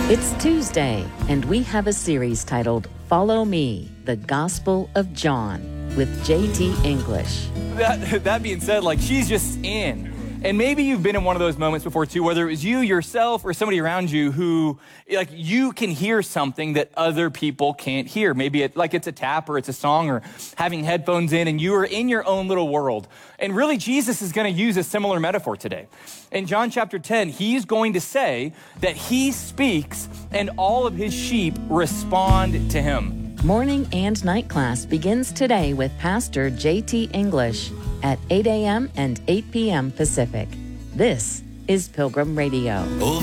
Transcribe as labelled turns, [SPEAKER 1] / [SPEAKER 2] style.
[SPEAKER 1] It's Tuesday, and we have a series titled Follow Me, the Gospel of John with J.T. English.
[SPEAKER 2] That being said, she's just in. And maybe you've been in one of those moments before too, whether it was you yourself or somebody around you who, you can hear something that other people can't hear. Maybe it's a tap or it's a song or having headphones in and you are in your own little world. And really, Jesus is going to use a similar metaphor today. In John chapter 10, he's going to say that he speaks and all of his sheep respond to him.
[SPEAKER 1] Morning and night class begins today with Pastor J.T. English at 8 a.m. and 8 p.m. Pacific. This is Pilgrim Radio.
[SPEAKER 3] Oh,